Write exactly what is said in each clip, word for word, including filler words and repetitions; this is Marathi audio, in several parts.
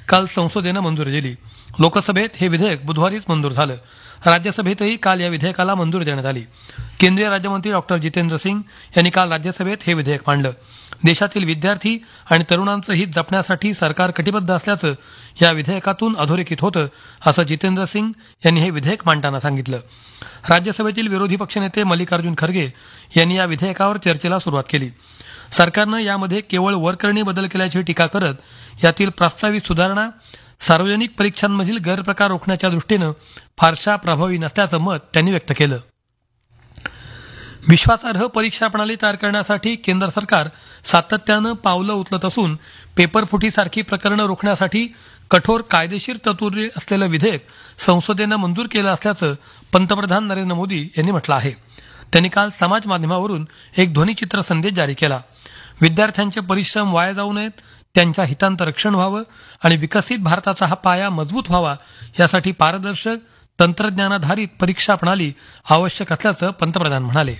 काल संसदेनं मंजुरी दिली. लोकसभेत हे विधेयक बुधवारीच मंजूर झालं. राज्यसभेतही काल या विधेयकाला मंजुरी देण्यात आली. केंद्रीय राज्यमंत्री डॉक्टर जितेंद्र सिंग यांनी काल राज्यसभेत हे विधेयक मांडलं. देशातील विद्यार्थी आणि तरुणांचं हित जपण्यासाठी सरकार कटिबद्ध असल्याचं या विधेयकातून अधोरेखित होतं, असं जितेंद्र सिंग यांनी हे विधेयक मांडताना सांगितलं. राज्यसभेतील विरोधी पक्षनेते मल्लिकार्जुन खरगे यांनी या विधेयकावर चर्चेला सुरुवात केली. सरकारनं यामध्ये केवळ वरकरणी बदल केल्याची टीका करत यातील प्रस्तावित सुधारणा सार्वजनिक परीक्षांमधील गैरप्रकार रोखण्याच्या दृष्टीनं फारशा प्रभावी नसल्याचं मत त्यांनी व्यक्त केलं. विश्वासार्ह परीक्षा प्रणाली तयार करण्यासाठी केंद्र सरकार सातत्यानं पावलं उचलत असून पेपरफुटीसारखी प्रकरणं रोखण्यासाठी कठोर कायदेशीर तरतुदी असलेलं विधेयक संसदेनं मंजूर केलं असल्याचं पंतप्रधान नरेंद्र मोदी यांनी म्हटलं आहे. त्यांनी काल समाज माध्यमावरून एक ध्वनिचित्र संदेश जारी केला. विद्यार्थ्यांचे परिश्रम वाया जाऊ नयेत, त्यांच्या हितांचं रक्षण व्हावं आणि विकसित भारताचा हा पाया मजबूत व्हावा यासाठी पारदर्शक तंत्रज्ञानाधारित परीक्षा प्रणाली आवश्यक असल्याचं पंतप्रधान म्हणाले.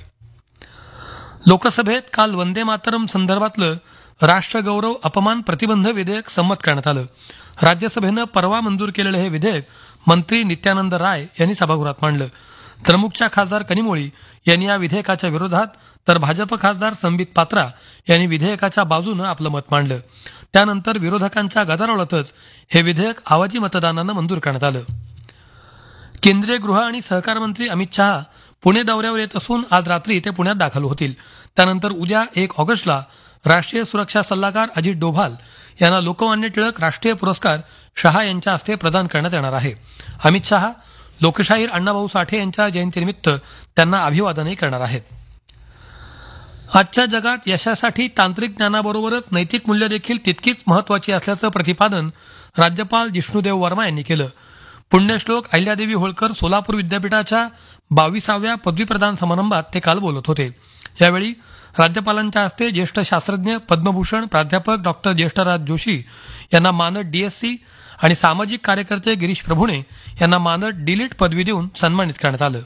लोकसभेत काल वंदे मातरम संदर्भातलं राष्ट्रगौरव अपमान प्रतिबंध विधेयक संमत करण्यात आलं. राज्यसभेनं परवा मंजूर केलेलं हे विधेयक मंत्री नित्यानंद राय यांनी सभागृहात मांडलं. द्रमुकच्या खासदार कनिमोळी यांनी या विधेयकाच्या विरोधात तर भाजप खासदार संबित पात्रा यांनी विधेयकाच्या बाजूनं आपलं मत मांडलं. त्यानंतर विरोधकांच्या गदारोळातच हे विधेयक आवाजी मतदानानं मंजूर करण्यात आलं. केंद्रीय गृह आणि सहकार मंत्री अमित शहा पुणे दौऱ्यावर येत असून आज रात्री ते पुण्यात दाखल होतील. त्यानंतर उद्या एक ऑगस्टला राष्ट्रीय सुरक्षा सल्लागार अजित डोभाल यांना लोकमान्य टिळक राष्ट्रीय पुरस्कार शहा यांच्या हस्ते प्रदान करण्यात येणार आहे. अमित शहा लोकशाहीर अण्णाभाऊ साठे यांच्या जयंतीनिमित्त त्यांना अभिवादनही करणार आहेत. आजच्या जगात यशासाठी तांत्रिक ज्ञानाबरोबरच नैतिक मूल्य देखील तितकीच महत्वाची असल्याचं प्रतिपादन राज्यपाल जिष्णुदेव वर्मा यांनी केलं. पुण्यश्लोक अहिल्यादेवी होळकर सोलापूर विद्यापीठाच्या बावीसाव्या पदवीप्रदान समारंभात ते काल बोलत होते. यावेळी राज्यपालांच्या हस्ते ज्येष्ठ शास्त्रज्ञ पद्मभूषण प्राध्यापक डॉक्टर ज्येष्ठराज जोशी यांना मानद डीएससी आणि सामाजिक कार्यकर्ते गिरीश प्रभुणे यांना मानद डीलिट पदवी देऊन सन्मानित करण्यात आलं.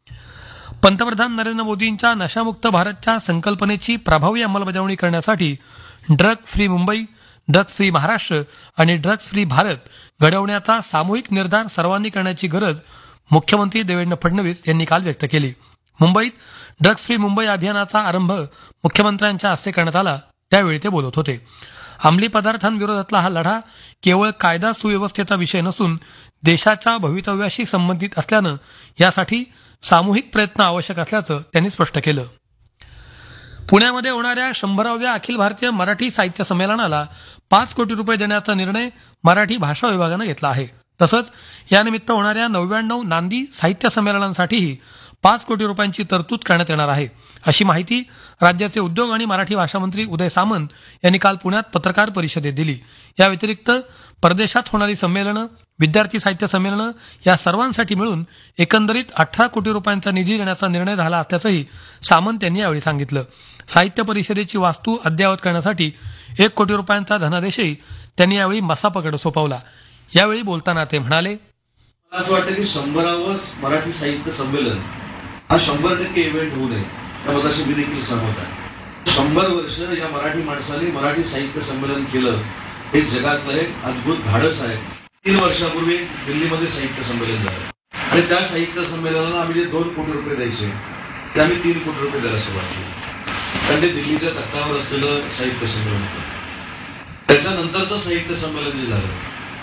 पंतप्रधान नरेंद्र मोदींच्या नशामुक्त भारतच्या संकल्पनेची प्रभावी अंमलबजावणी करण्यासाठी drug free Mumbai, drugs free Maharashtra आणि ड्रग्ज फ्री भारत घडवण्याचा सामूहिक निर्धार सर्वांनी करण्याची गरज मुख्यमंत्री देवेंद्र फडणवीस यांनी काल व्यक्त केली. मुंबईत ड्रग्ज फ्री मुंबई अभियानाचा आरंभ मुख्यमंत्र्यांच्या हस्ते करण्यात आला. त्यावेळी ते बोलत होते. अंमली पदार्थांविरोधातला हा लढा केवळ कायदा सुव्यवस्थेचा विषय नसून देशाच्या भवितव्याशी संबंधित असल्यानं यासाठी सामूहिक प्रयत्न आवश्यक असल्याचं त्यांनी स्पष्ट केलं. पुण्यामध्ये होणाऱ्या शंभराव्या अखिल भारतीय मराठी साहित्य संमेलनाला पाच कोटी रुपये देण्याचा निर्णय मराठी भाषा विभागानं घेतला आहे. तसंच यानिमित्त होणाऱ्या नव्याण्णव नांदी साहित्य संमेलनांसाठीही पाच कोटी रुपयांची तरतूद करण्यात येणार आहे, अशी माहिती राज्याचे उद्योग आणि मराठी भाषा मंत्री उदय सामंत यांनी काल पुण्यात पत्रकार परिषदेत दिली. या व्यतिरिक्त परदेशात होणारी संमेलनं, विद्यार्थी साहित्य संमेलनं या सर्वांसाठी मिळून एकंदरीत अठरा कोटी रुपयांचा निधी देण्याचा निर्णय झाला असल्याचंही सामंत यांनी यावेळी सांगितलं. साहित्य परिषदेची वास्तू अद्ययावत करण्यासाठी एक कोटी रुपयांचा धनादेशही त्यांनी यावेळी मसापकडे सोपवला. यावेळी बोलताना ते म्हणाले, मला असं वाटतं की शंभरावं मराठी साहित्य संमेलन हा शंभर टक्के इव्हेंट होऊ नये या मताशी मी देखील सहमत आहे. शंभर वर्ष या मराठी माणसाने मराठी साहित्य संमेलन केलं हे जगातलं एक अद्भुत धाडस आहे. तीन वर्षापूर्वी दिल्लीमध्ये साहित्य संमेलन झालं आणि त्या साहित्य संमेलनाला आम्ही जे दोन कोटी रुपये द्यायचे ते आम्ही तीन कोटी रुपये द्यायला सुरुवात केली, कारण ते दिल्लीच्या तख्तावर असलेलं साहित्य संमेलन होतं. त्याच्यानंतरचं साहित्य संमेलन जे झालं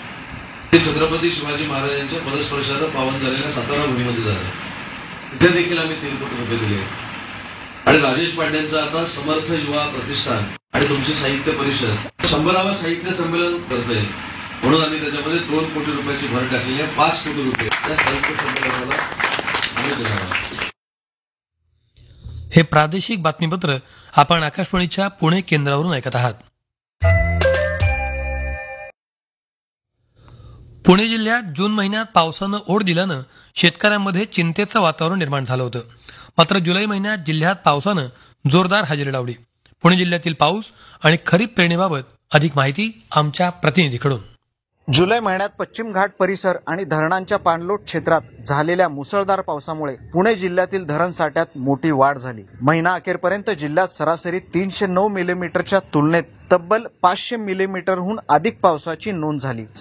ते छत्रपती शिवाजी महाराजांच्या पदस्पर्शाला पावन झालेल्या सातारा भूमीमध्ये झालं. तिथे देखील आम्ही तीन कोटी रुपये दिले आणि राजेश पांड्यांचं आता समर्थ युवा प्रतिष्ठान आणि तुमची साहित्य परिषद शंभरावा साहित्य संमेलन करतोय, म्हणून आम्ही त्याच्यामध्ये दोन कोटी रुपयाची भर टाकलेली आहे. पाच कोटी रुपये त्या साहित्य संमेलनाला आम्ही देणार आहोत. हे प्रादेशिक बातमीपत्र आपण आकाशवाणीच्या पुणे केंद्रावरून ऐकत आहात. पुणे जिल्ह्यात जून महिन्यात पावसानं ओढ दिल्यानं शेतकऱ्यांमध्ये चिंतेचं वातावरण निर्माण झालं होतं. मात्र जुलै महिन्यात जिल्ह्यात पावसानं जोरदार हजेरी लावली. पुणे जिल्ह्यातील पाऊस आणि खरीप पेरणीबाबत अधिक माहिती आमच्या प्रतिनिधीकडून. जुलै महिन्यात पश्चिम घाट परिसर आणि धरणांच्या पाणलोट क्षेत्रात झालेल्या मुसळधार पावसामुळे पुणे जिल्ह्यातील धरण साठ्यात मोठी वाढ झाली. महिना अखेरपर्यंत जिल्ह्यात सरासरी तीनशे नऊ मिलीमीटरच्या तुलनेत तब्बल पाचशे मिलीमीटरहून अधिक पावसाची नोंद झाली.